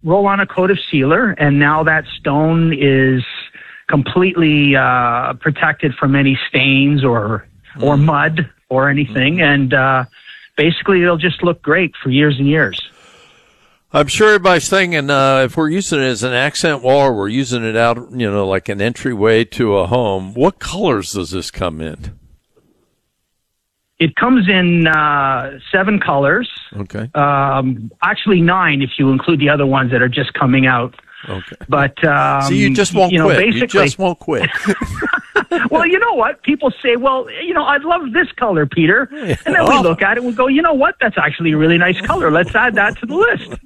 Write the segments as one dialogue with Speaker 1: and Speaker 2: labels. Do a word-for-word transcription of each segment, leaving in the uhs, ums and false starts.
Speaker 1: roll on a coat of sealer, and now that stone is completely uh, protected from any stains or or
Speaker 2: Mm.
Speaker 1: mud or anything, and uh, basically it'll just look great for years and years.
Speaker 2: I'm sure everybody's thinking, uh, if we're using it as an accent wall or we're using it out, you know, like an entryway to a home, what colors does this come in?
Speaker 1: It comes in uh, seven colors.
Speaker 2: Okay.
Speaker 1: Um, actually nine if you include the other ones that are just coming out.
Speaker 2: Okay.
Speaker 1: But um,
Speaker 2: so you just won't
Speaker 1: you know,
Speaker 2: quit.
Speaker 1: Basically,
Speaker 2: You just won't quit.
Speaker 1: well, you know what? People say, well, you know, I love this color, Peter. And then
Speaker 2: Oh.
Speaker 1: we look at it and we go, you know what? That's actually a really nice color. Let's add that to the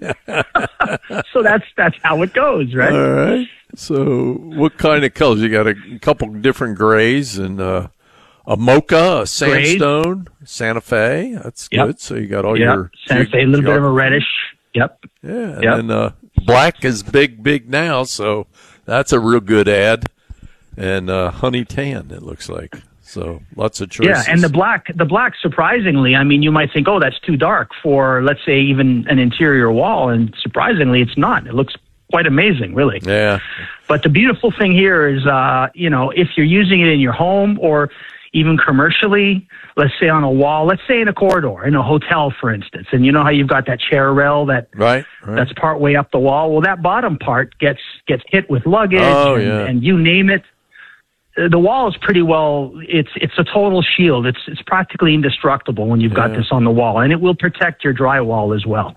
Speaker 1: list. So that's that's how it goes, right?
Speaker 2: All right. So what kind of colors? You got a couple different grays and uh, a mocha, a sandstone, Santa Fe. That's
Speaker 1: Yep.
Speaker 2: good. So you got all
Speaker 1: Yep.
Speaker 2: your
Speaker 1: Santa Fe, a little bit of a reddish. Yep.
Speaker 2: Yeah, and
Speaker 1: Yep.
Speaker 2: then uh, black is big, big now, so that's a real good ad. And uh, honey tan, it looks like. So lots of choices.
Speaker 1: Yeah, and the black, the black, surprisingly, I mean, you might think, oh, that's too dark for, let's say, even an interior wall, and surprisingly, it's not. It looks quite amazing, really.
Speaker 2: Yeah.
Speaker 1: But the beautiful thing here is, uh, you know, if you're using it in your home or even commercially, let's say on a wall, let's say in a corridor, in a hotel, for instance, and you know how you've got that chair rail that
Speaker 2: Right, right.
Speaker 1: that's part way up the wall. Well, that bottom part gets gets hit with luggage
Speaker 2: Oh,
Speaker 1: and,
Speaker 2: yeah.
Speaker 1: and you name it. Uh, The wall is pretty well. It's it's a total shield. It's it's practically indestructible when you've got
Speaker 2: Yeah.
Speaker 1: this on the wall, and it will protect your drywall as well.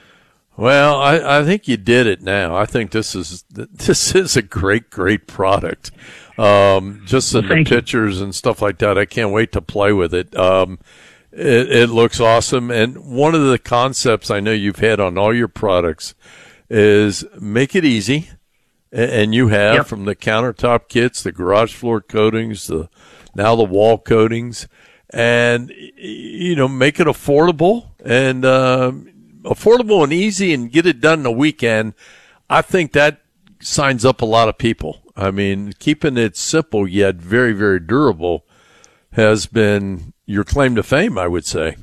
Speaker 2: Well, I, I think you did it now. I think this is this is a great, great product. Um, just in
Speaker 1: Well,
Speaker 2: the
Speaker 1: thank you.
Speaker 2: pictures and stuff like that, I can't wait to play with it. Um, it, it looks awesome. And one of the concepts I know you've had on all your products is make it easy. A- And you have
Speaker 1: Yep.
Speaker 2: from the countertop kits, the garage floor coatings, the now the wall coatings, and y- you know make it affordable and uh, affordable and easy, and get it done in a weekend. I think that signs up a lot of people. I mean, keeping it simple yet very, very durable has been your claim to fame, I would say.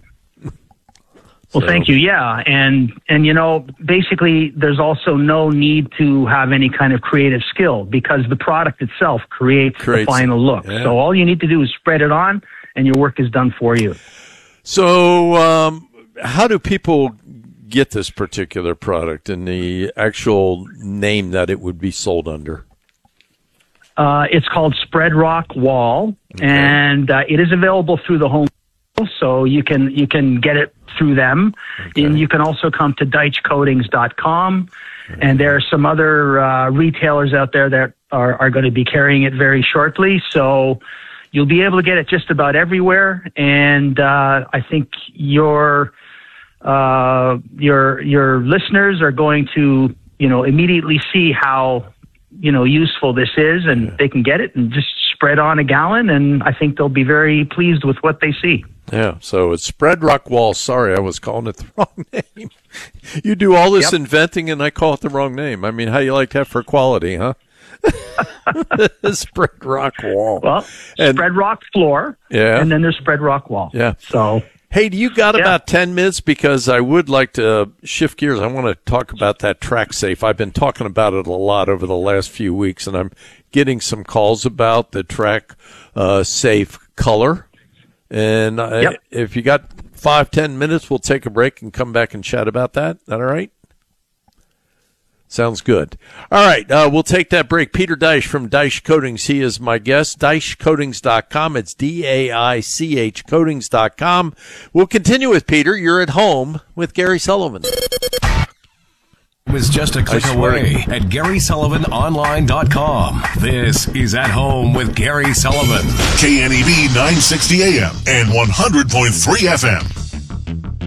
Speaker 1: Well,
Speaker 2: So-
Speaker 1: thank you. Yeah, and and you know, basically, there's also no need to have any kind of creative skill because the product itself creates,
Speaker 2: Creates
Speaker 1: the final
Speaker 2: it.
Speaker 1: look.
Speaker 2: Yeah.
Speaker 1: So all you need to do is spread it on, and your work is done for you.
Speaker 2: So, um, how do people get this particular product and the actual name that it would be sold under?
Speaker 1: Uh, it's called Spread Rock Wall,
Speaker 2: Okay.
Speaker 1: and uh, it is available through the Home Depot, so you can you can get it through them.
Speaker 2: Okay.
Speaker 1: And you can also come to deitch coatings dot com, and there are some other uh, retailers out there that are, are going to be carrying it very shortly. So you'll be able to get it just about everywhere, and uh, I think your uh, your your listeners are going to you know immediately see how you know useful this is, and
Speaker 2: Yeah.
Speaker 1: they can get it and just spread on a gallon, and I think they'll be very pleased with what they see.
Speaker 2: Yeah, so it's Spread Rock Wall. Sorry, I was calling it the wrong name. You do all this
Speaker 1: Yep.
Speaker 2: inventing, and I call it the wrong name. I mean, how you like that for quality, huh? Spread Rock Wall.
Speaker 1: Well,
Speaker 2: And-
Speaker 1: Spread Rock Floor,
Speaker 2: Yeah.
Speaker 1: and then there's Spread Rock Wall.
Speaker 2: Yeah.
Speaker 1: So
Speaker 2: Hey, do you got
Speaker 1: Yeah.
Speaker 2: about ten minutes? Because I would like to shift gears. I want to talk about that Track Safe. I've been talking about it a lot over the last few weeks, and I'm getting some calls about the Track uh, Safe color. And I,
Speaker 1: Yep.
Speaker 2: if you got five, ten minutes, we'll take a break and come back and chat about that. Is that all right? Sounds good. All right, uh, we'll take that break. Peter Deich from Deich Coatings, he is my guest. Deich Coatings dot com. It's D A I C H Coatings dot com. We'll continue with Peter. You're at home with Gary Sullivan.
Speaker 3: Was just a click
Speaker 2: I swear.
Speaker 3: away at Gary Sullivan Online dot com. This is At Home with Gary Sullivan.
Speaker 4: K N E B nine sixty A M and one hundred point three F M.